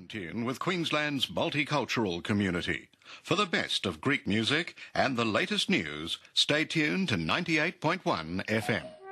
in tune with Queensland's multicultural community. For the best of Greek music and the latest news, stay tuned to 98.1 FM.